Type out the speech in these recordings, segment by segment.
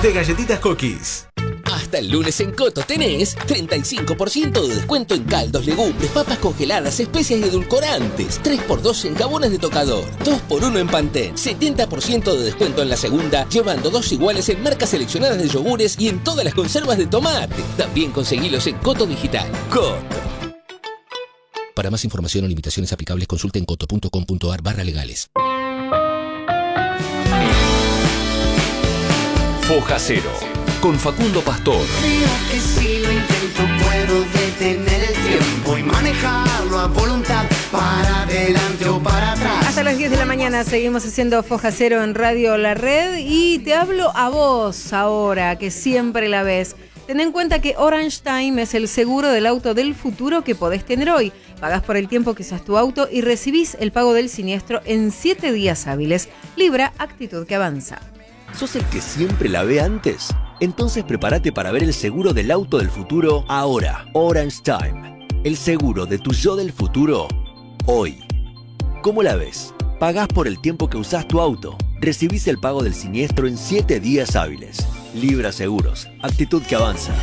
de galletitas Cookies. Hasta el lunes en Coto tenés 35% de descuento en caldos, legumbres, papas congeladas, especias y edulcorantes. 3x2 en jabones de tocador. 2x1 en Pantene. 70% de descuento en la segunda, llevando 2 iguales en marcas seleccionadas de yogures y en todas las conservas de tomate. También conseguilos en Coto Digital. Coto. Para más información o limitaciones aplicables, consulten coto.com.ar/legales. Foja Cero, con Facundo Pastor. Creo que si lo intento puedo detener el tiempo y manejarlo a voluntad para adelante o para atrás. Hasta las 10 de la mañana seguimos haciendo Foja Cero en Radio La Red y te hablo a vos ahora, que siempre la ves. Ten en cuenta que Orange Time es el seguro del auto del futuro que podés tener hoy. Pagás por el tiempo que usas tu auto y recibís el pago del siniestro en 7 días hábiles. Libra, actitud que avanza. ¿Sos el que siempre la ve antes? Entonces prepárate para ver el seguro del auto del futuro ahora. Orange Time. El seguro de tu yo del futuro hoy. ¿Cómo la ves? Pagás por el tiempo que usás tu auto. Recibís el pago del siniestro en 7 días hábiles. Libra Seguros. Actitud que avanza.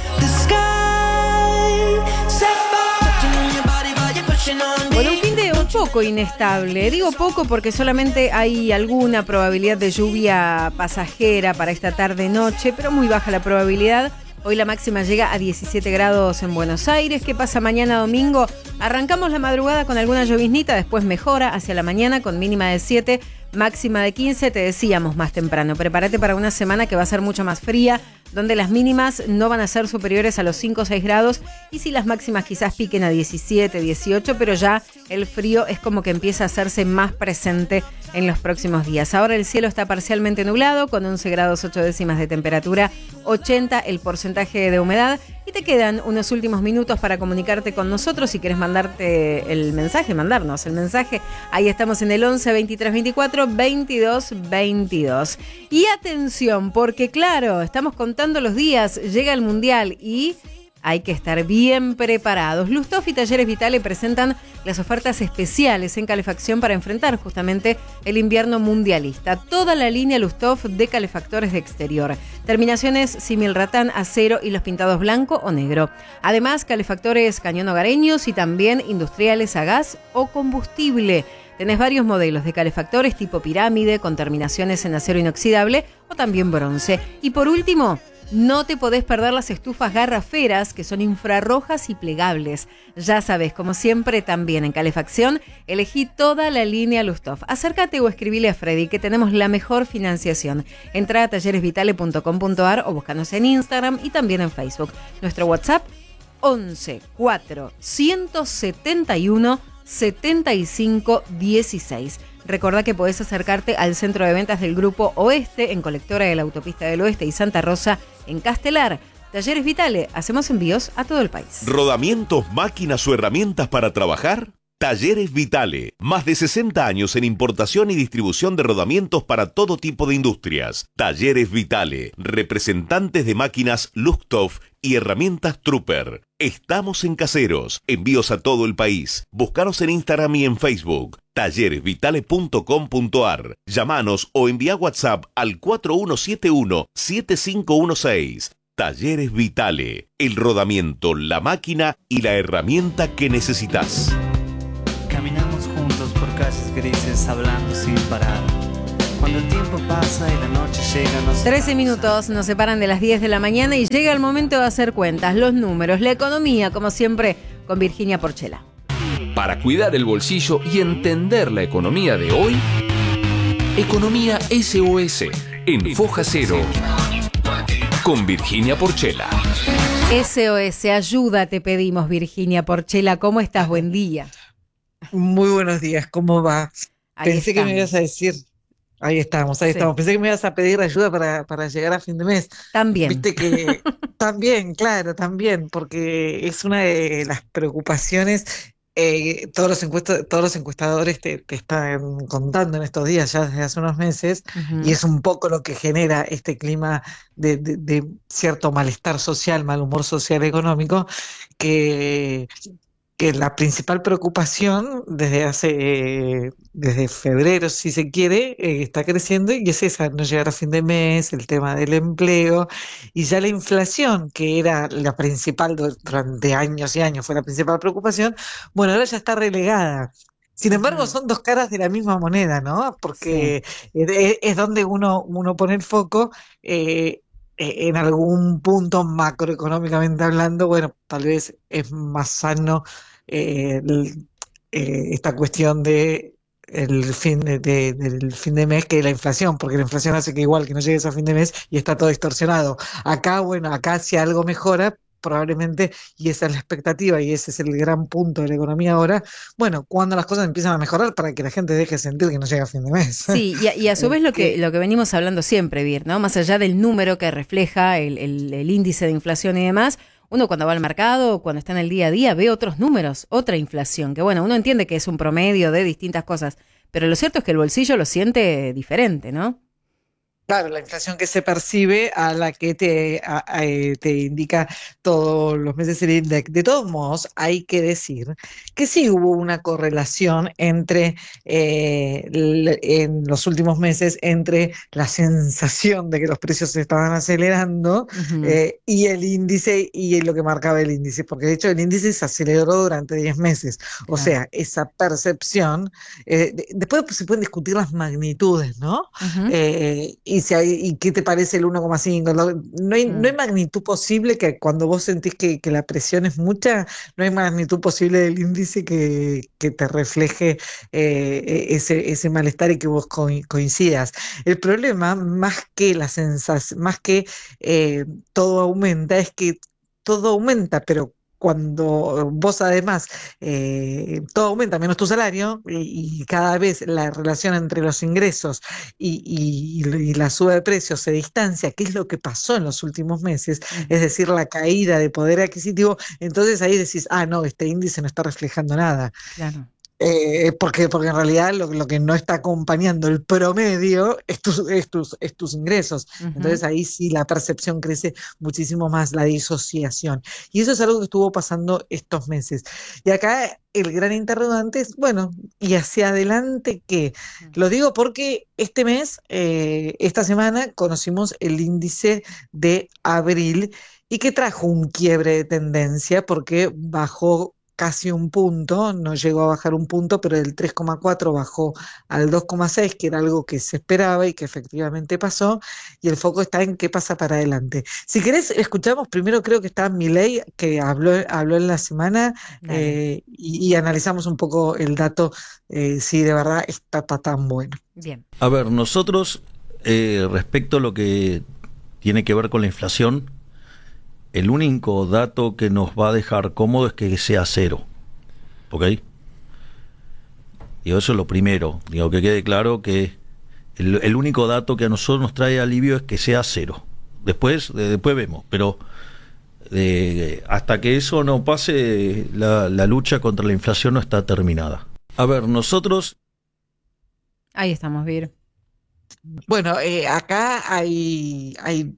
Bueno, un fin de un poco inestable. Digo poco porque solamente hay alguna probabilidad de lluvia pasajera para esta tarde-noche, pero muy baja la probabilidad. Hoy la máxima llega a 17 grados en Buenos Aires. ¿Qué pasa mañana domingo? Arrancamos la madrugada con alguna lloviznita, después mejora hacia la mañana con mínima de 7, máxima de 15. Te decíamos más temprano, prepárate para una semana que va a ser mucho más fría, donde las mínimas no van a ser superiores a los 5 o 6 grados y si las máximas quizás piquen a 17, 18, pero ya el frío es como que empieza a hacerse más presente en los próximos días. Ahora el cielo está parcialmente nublado con 11 grados 8 décimas de temperatura, 80 el porcentaje de humedad y te quedan unos últimos minutos para comunicarte con nosotros. Si quieres mandarte el mensaje, mandarnos el mensaje, ahí estamos en el 11 23 24 22 22. Y atención, porque claro, estamos contando los días, llega el Mundial y hay que estar bien preparados. Lusthof y Talleres Vitale presentan las ofertas especiales en calefacción para enfrentar justamente el invierno mundialista. Toda la línea Lusthof de calefactores de exterior. Terminaciones similratán, acero y los pintados blanco o negro. Además, calefactores cañón hogareños y también industriales a gas o combustible. Tenés varios modelos de calefactores tipo pirámide con terminaciones en acero inoxidable o también bronce. Y por último, no te podés perder las estufas garraferas que son infrarrojas y plegables. Ya sabes, como siempre, también en calefacción, elegí toda la línea Lusthof. Acércate o escribile a Freddy que tenemos la mejor financiación. Entra a talleresvitale.com.ar o búscanos en Instagram y también en Facebook. Nuestro WhatsApp 11 4 171 75 16. Recordá que podés acercarte al centro de ventas del Grupo Oeste en Colectora de la Autopista del Oeste y Santa Rosa en Castelar. Talleres Vitale, hacemos envíos a todo el país. ¿Rodamientos, máquinas o herramientas para trabajar? Talleres Vitale, más de 60 años en importación y distribución de rodamientos para todo tipo de industrias. Talleres Vitale, representantes de máquinas Lusthof y herramientas Trooper. Estamos en Caseros, envíos a todo el país. Búscanos en Instagram y en Facebook. talleresvitale.com.ar. Llámanos o envía WhatsApp al 4171-7516. Talleres Vitale, el rodamiento, la máquina y la herramienta que necesitas. Caminamos juntos por calles grises, hablando sin parar. Cuando el tiempo pasa y la noche llega, 13 minutos nos separan de las 10 de la mañana y llega el momento de hacer cuentas, los números, la economía, como siempre, con Virginia Porchela. Para cuidar el bolsillo y entender la economía de hoy, Economía SOS en Foja Cero con Virginia Porchela. SOS, ayuda te pedimos, Virginia Porchela. ¿Cómo estás? Buen día. Muy buenos días, ¿cómo va? Pensé que me ibas a decir, ahí estamos, pensé que me ibas a pedir ayuda para llegar a fin de mes. También. Viste que también, claro, también, porque es una de las preocupaciones, todos los encuestadores te están contando en estos días, ya desde hace unos meses, y es un poco lo que genera este clima de cierto malestar social, mal humor social económico, que que la principal preocupación desde febrero, si se quiere, está creciendo y es esa, no llegar a fin de mes, el tema del empleo y ya la inflación, que era la principal durante años y años, fue la principal preocupación, bueno, ahora ya está relegada. Sin embargo, Ujú. son dos caras de la misma moneda, ¿no? Sí. Porque es donde uno pone el foco. En algún punto macroeconómicamente hablando, bueno, tal vez es más sano esta cuestión de del fin de mes que la inflación, porque la inflación hace que igual que no llegues a fin de mes y está todo distorsionado. Acá, bueno, acá si algo mejora, probablemente, y esa es la expectativa y ese es el gran punto de la economía ahora, bueno, cuando las cosas empiezan a mejorar para que la gente deje de sentir que no llega a fin de mes. Sí, y a su vez Que lo que venimos hablando siempre, Vir, ¿no? Más allá del número que refleja el índice de inflación y demás, uno cuando va al mercado, cuando está en el día a día, ve otros números, otra inflación, que bueno, uno entiende que es un promedio de distintas cosas, pero lo cierto es que el bolsillo lo siente diferente, ¿no? Claro, la inflación que se percibe a la que te indica todos los meses el INDEC. De todos modos, hay que decir que sí hubo una correlación entre, en los últimos meses, entre la sensación de que los precios se estaban acelerando Ujú, y el índice y lo que marcaba el índice, porque de hecho el índice se aceleró durante 10 meses. O claro. sea, esa percepción, después se pueden discutir las magnitudes, ¿no? Ujú, Y qué te parece el 1,5. No hay mm, magnitud posible que cuando vos sentís que la presión es mucha, no hay magnitud posible del índice que te refleje ese malestar y que vos coincidas. El problema, más que la sensación, más que todo aumenta, es que todo aumenta, pero cuando vos además todo aumenta menos tu salario y cada vez la relación entre los ingresos y la suba de precios se distancia, que es lo que pasó en los últimos meses, es ujú, decir, la caída de poder adquisitivo, entonces ahí decís, ah, no, este índice no está reflejando nada. claro. Porque en realidad lo que no está acompañando el promedio es tus ingresos. Ujú. Entonces ahí sí la percepción crece muchísimo más, la disociación. Y eso es algo que estuvo pasando estos meses. Y acá el gran interrogante es, bueno, ¿y hacia adelante qué? Lo digo porque este mes, esta semana, conocimos el índice de abril y que trajo un quiebre de tendencia porque bajó casi un punto, no llegó a bajar un punto, pero del 3,4 bajó al 2,6, que era algo que se esperaba y que efectivamente pasó, y el foco está en qué pasa para adelante. Si querés, escuchamos primero, creo que está Milei, que habló en la semana, Dale, y analizamos un poco el dato, si de verdad está tan bueno. bien. A ver, nosotros, respecto a lo que tiene que ver con la inflación, el único dato que nos va a dejar cómodo es que sea cero, ¿ok? Digo, eso es lo primero. Digo, que quede claro que el único dato que a nosotros nos trae alivio es que sea cero. Después vemos, pero hasta que eso no pase, la lucha contra la inflación no está terminada. A ver, nosotros Ahí estamos, Vir. Bueno, acá hay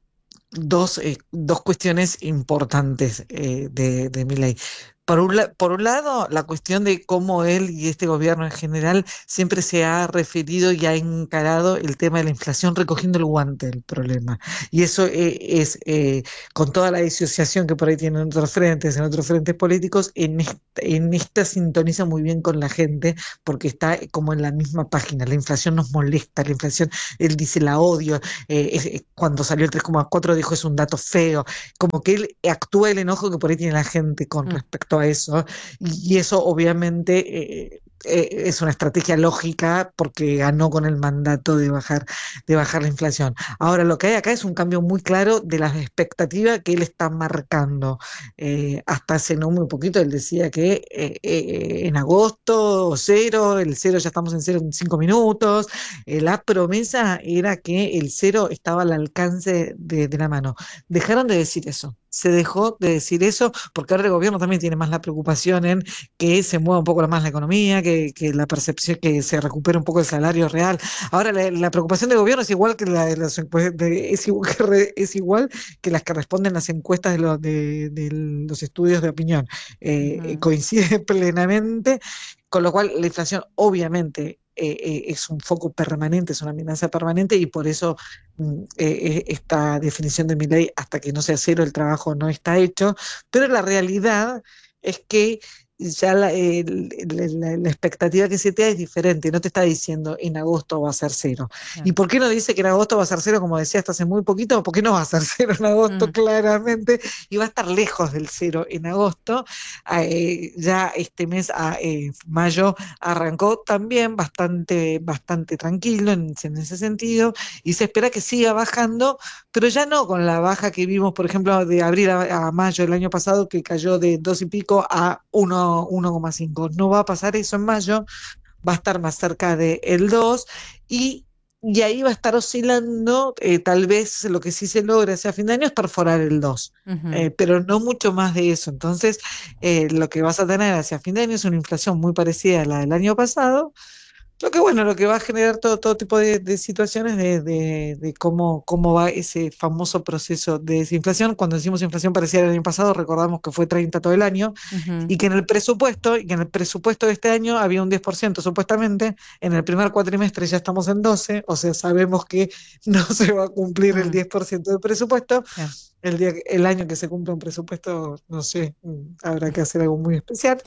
dos cuestiones importantes de Milei. Por un lado, la cuestión de cómo él y este gobierno en general siempre se ha referido y ha encarado el tema de la inflación recogiendo el guante del problema. Y eso es, con toda la disociación que por ahí tienen en otros frentes políticos, en esta sintoniza muy bien con la gente porque está como en la misma página. La inflación nos molesta, la inflación, él dice la odio, cuando salió el 3,4 dijo es un dato feo, como que él actúa el enojo que por ahí tiene la gente con Mm, respecto a eso, y eso obviamente es una estrategia lógica porque ganó con el mandato de bajar la inflación. Ahora, lo que hay acá es un cambio muy claro de las expectativas que él está marcando. Hasta hace no muy poquito él decía que en agosto cero, el cero ya estamos en cero en 5 minutos. La promesa era que el cero estaba al alcance de la mano. Dejaron de decir eso. se dejó de decir eso, porque ahora el gobierno también tiene más la preocupación en que se mueva un poco más la economía, que la percepción, que se recupere un poco el salario real. Ahora la preocupación del gobierno es igual que es igual que las que responden las encuestas de los estudios de opinión. Coincide plenamente, con lo cual la inflación obviamente es un foco permanente, es una amenaza permanente, y por eso esta definición de Milei, hasta que no sea cero el trabajo no está hecho, pero la realidad es que ya la expectativa que se te da es diferente, no te está diciendo en agosto va a ser cero. ¿Y por qué no dice que en agosto va a ser cero, como decía hasta hace muy poquito? ¿Por qué no va a ser cero en agosto? Claramente, y va a estar lejos del cero en agosto. Ya este mes, mayo, arrancó también bastante tranquilo en ese sentido, y se espera que siga bajando, pero ya no con la baja que vimos, por ejemplo, de abril a mayo del año pasado, que cayó de 2 y pico a 1,5. No va a pasar eso en mayo, va a estar más cerca del 2, y ahí va a estar oscilando. Tal vez lo que sí se logra hacia fin de año es perforar el 2, pero no mucho más de eso. Entonces, lo que vas a tener hacia fin de año es una inflación muy parecida a la del año pasado, lo que va a generar todo tipo de situaciones de cómo va ese famoso proceso de desinflación. Cuando decimos inflación parecida al año pasado, recordamos que fue 30 todo el año, y que en el presupuesto de este año había un 10% supuestamente. En el primer cuatrimestre ya estamos en 12, o sea, sabemos que no se va a cumplir el 10% del presupuesto. El año que se cumpla un presupuesto, no sé, habrá que hacer algo muy especial.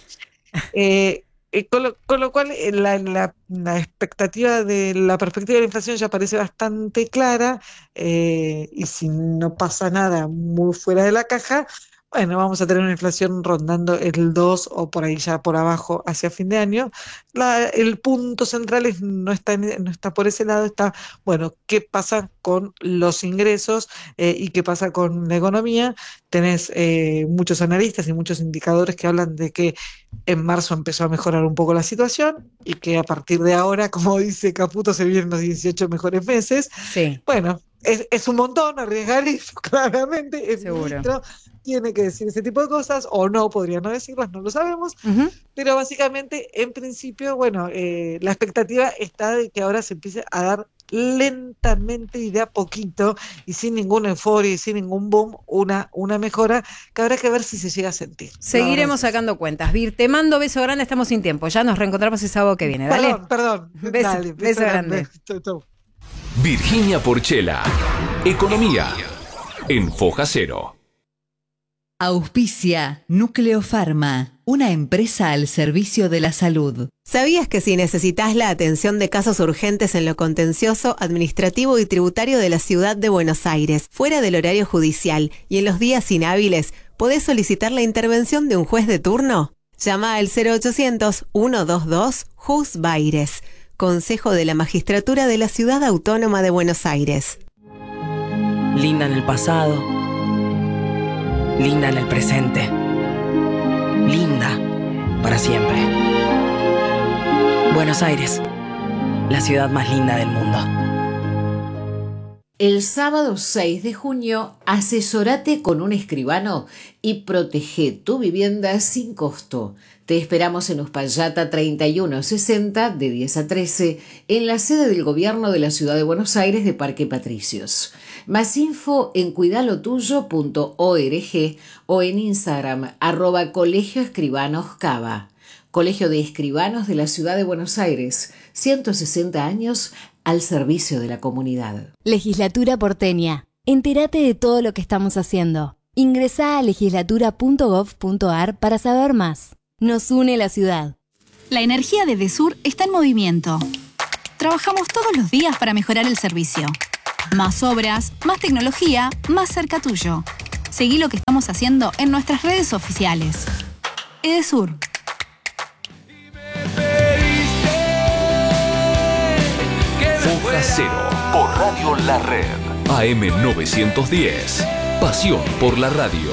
Con lo cual la expectativa de la perspectiva de la inflación ya parece bastante clara, y si no pasa nada muy fuera de la caja, bueno, vamos a tener una inflación rondando el 2 o por ahí ya por abajo hacia fin de año. El punto central no está por ese lado, está, bueno, ¿qué pasa con los ingresos y qué pasa con la economía? Tenés muchos analistas y muchos indicadores que hablan de que en marzo empezó a mejorar un poco la situación, y que a partir de ahora, como dice Caputo, se vienen los 18 mejores meses. Sí. Bueno, es un montón arriesgar eso, claramente. El ministro tiene que decir ese tipo de cosas, o no, podría no decirlas, no lo sabemos. Pero básicamente, en principio, bueno, la expectativa está de que ahora se empiece a dar lentamente y de a poquito, y sin ninguna euforia y sin ningún boom, una mejora que habrá que ver si se llega a sentir. Seguiremos sacando cuentas. Vir, te mando beso grande, estamos sin tiempo. Ya nos reencontramos el sábado que viene. Dale. Perdón. Beso grande. Chau. Virginia Porchela, Economía, en Foja Cero. Auspicia Núcleo Pharma, una empresa al servicio de la salud. ¿Sabías que si necesitas la atención de casos urgentes en lo contencioso, administrativo y tributario de la ciudad de Buenos Aires, fuera del horario judicial y en los días inhábiles, podés solicitar la intervención de un juez de turno? Llama al 0800-122-JUSBAIRES, Consejo de la Magistratura de la Ciudad Autónoma de Buenos Aires. Linda en el pasado, linda en el presente, linda para siempre. Buenos Aires, la ciudad más linda del mundo. El sábado 6 de junio, asesórate con un escribano y protege tu vivienda sin costo. Te esperamos en Uspallata 3160 de 10 a 13 en la sede del Gobierno de la Ciudad de Buenos Aires de Parque Patricios. Más info en cuidalotuyo.org o en Instagram @Colegio Escribanos Cava. Colegio de Escribanos de la Ciudad de Buenos Aires, 160 años al servicio de la comunidad. Legislatura porteña. Entérate de todo lo que estamos haciendo. Ingresá a legislatura.gov.ar para saber más. Nos une la ciudad. La energía de Edesur está en movimiento. Trabajamos todos los días para mejorar el servicio. Más obras, más tecnología, más cerca tuyo. Seguí lo que estamos haciendo en nuestras redes oficiales. Edesur. Foja Cero por Radio La Red. AM 910. Pasión por la radio.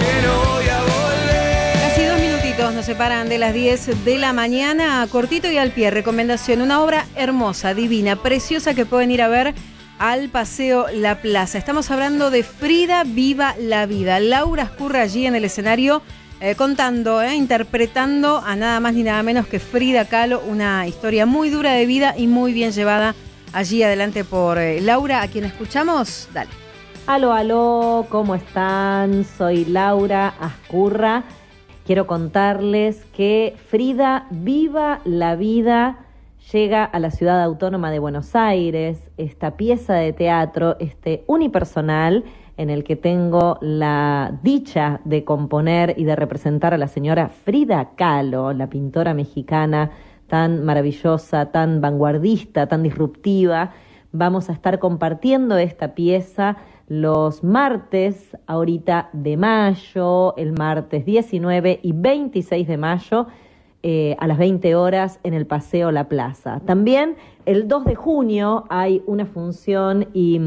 Casi 2 minutitos nos separan de las 10 de la mañana. Cortito y al pie. Recomendación. Una obra hermosa, divina, preciosa que pueden ir a ver al Paseo La Plaza. Estamos hablando de Frida Viva la Vida. Laura Ascurra allí en el escenario contando, interpretando a nada más ni nada menos que Frida Kahlo, una historia muy dura de vida y muy bien llevada allí adelante por Laura, a quien escuchamos. Dale. Aló, aló, ¿cómo están? Soy Laura Ascurra. Quiero contarles que Frida Viva la Vida llega a la Ciudad Autónoma de Buenos Aires, esta pieza de teatro, unipersonal, en el que tengo la dicha de componer y de representar a la señora Frida Kahlo, la pintora mexicana tan maravillosa, tan vanguardista, tan disruptiva. Vamos a estar compartiendo esta pieza los martes, ahorita de mayo, el martes 19 y 26 de mayo, a las 20 horas en el Paseo La Plaza. También el 2 de junio hay una función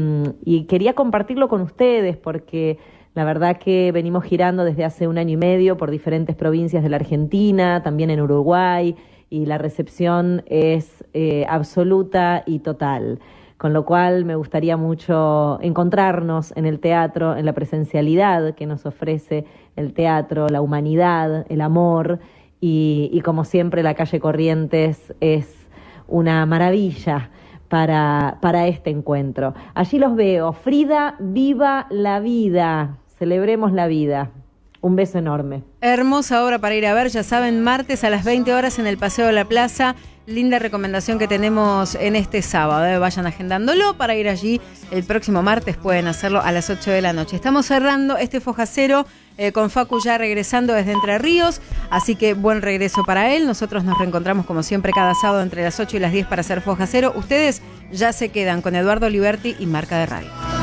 y quería compartirlo con ustedes porque la verdad que venimos girando desde hace 1 año y medio por diferentes provincias de la Argentina, también en Uruguay, y la recepción es absoluta y total. Con lo cual me gustaría mucho encontrarnos en el teatro, en la presencialidad que nos ofrece el teatro, la humanidad, el amor. Y como siempre, la calle Corrientes es una maravilla para este encuentro. Allí los veo. Frida, viva la vida. Celebremos la vida. Un beso enorme. Hermosa obra para ir a ver, ya saben, martes a las 20 horas en el Paseo de la Plaza. Linda recomendación que tenemos en este sábado. Vayan agendándolo para ir allí el próximo martes. Pueden hacerlo a las 8 de la noche. Estamos cerrando este Foja Cero con Facu ya regresando desde Entre Ríos. Así que buen regreso para él. Nosotros nos reencontramos como siempre cada sábado entre las 8 y las 10 para hacer Foja Cero. Ustedes ya se quedan con Eduardo Liberti y Marca de Radio.